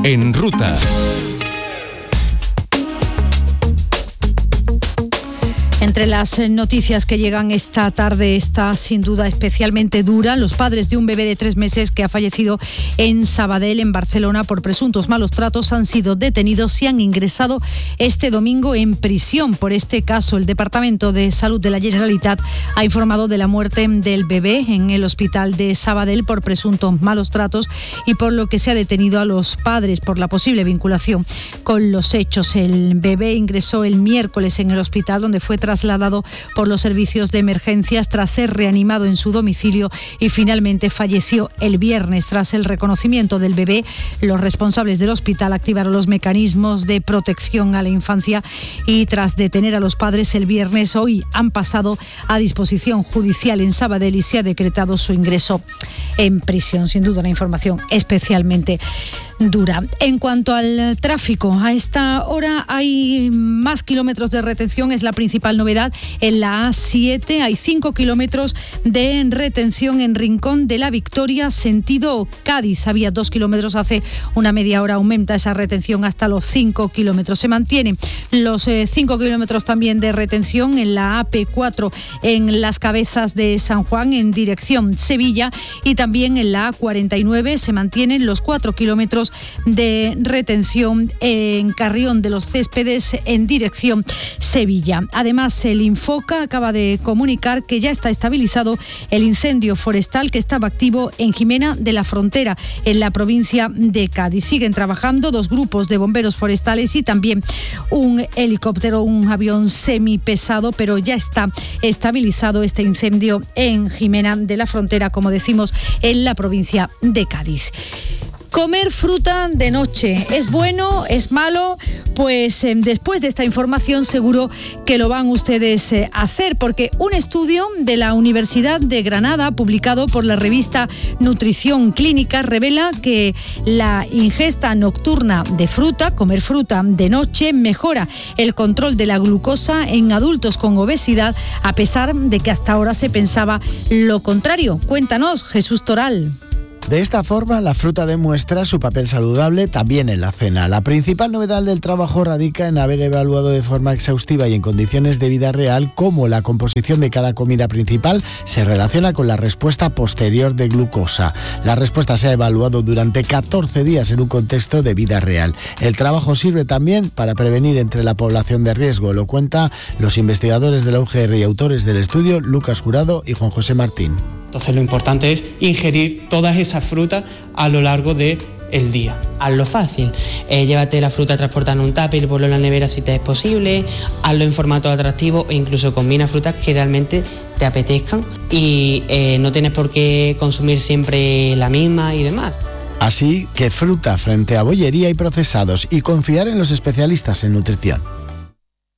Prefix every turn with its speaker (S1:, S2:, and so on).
S1: En Ruta.
S2: Entre las noticias que llegan esta tarde está sin duda especialmente dura. Los padres de un bebé de 3 meses que ha fallecido en Sabadell, en Barcelona, por presuntos malos tratos han sido detenidos y han ingresado este domingo en prisión. Por este caso, el Departamento de Salud de la Generalitat ha informado de la muerte del bebé en el hospital de Sabadell por presuntos malos tratos y por lo que se ha detenido a los padres por la posible vinculación con los hechos. El bebé ingresó el miércoles en el hospital, donde fue trasladado por los servicios de emergencias tras ser reanimado en su domicilio y finalmente falleció el viernes. Tras el reconocimiento del bebé, los responsables del hospital activaron los mecanismos de protección a la infancia y tras detener a los padres el viernes, hoy han pasado a disposición judicial en Sabadell y se ha decretado su ingreso en prisión. Sin duda una información especialmente dura. En cuanto al tráfico, a esta hora hay más kilómetros de retención, es la principal novedad. En la A7 hay 5 kilómetros de retención en Rincón de la Victoria, sentido Cádiz. Había 2 kilómetros hace una media hora, aumenta esa retención hasta los 5 kilómetros. Se mantienen los 5 kilómetros también de retención en la AP4 en Las Cabezas de San Juan en dirección Sevilla y también en la A49 se mantienen los 4 kilómetros de retención en Carrión de los Céspedes en dirección Sevilla. Además, el Infoca acaba de comunicar que ya está estabilizado el incendio forestal que estaba activo en Jimena de la Frontera, en la provincia de Cádiz. Siguen trabajando 2 grupos de bomberos forestales y también un helicóptero, un avión semipesado, pero ya está estabilizado este incendio en Jimena de la Frontera, como decimos, en la provincia de Cádiz. Comer fruta de noche, ¿es bueno? ¿Es malo? Pues después de esta información seguro que lo van ustedes a hacer, porque un estudio de la Universidad de Granada, publicado por la revista Nutrición Clínica, revela que la ingesta nocturna de fruta, comer fruta de noche, mejora el control de la glucosa en adultos con obesidad, a pesar de que hasta ahora se pensaba lo contrario. Cuéntanos, Jesús Toral.
S3: De esta forma, la fruta demuestra su papel saludable también en la cena. La principal novedad del trabajo radica en haber evaluado de forma exhaustiva y en condiciones de vida real cómo la composición de cada comida principal se relaciona con la respuesta posterior de glucosa. La respuesta se ha evaluado durante 14 días en un contexto de vida real. El trabajo sirve también para prevenir entre la población de riesgo, lo cuentan los investigadores de la UGR y autores del estudio, Lucas Jurado y Juan José Martín.
S4: Entonces lo importante es ingerir todas esas frutas a lo largo del día.
S5: Hazlo fácil, llévate la fruta transportada en un tupper y ponlo en la nevera si te es posible, hazlo en formato atractivo e incluso combina frutas que realmente te apetezcan y no tienes por qué consumir siempre la misma y demás.
S3: Así que fruta frente a bollería y procesados y confiar en los especialistas en nutrición.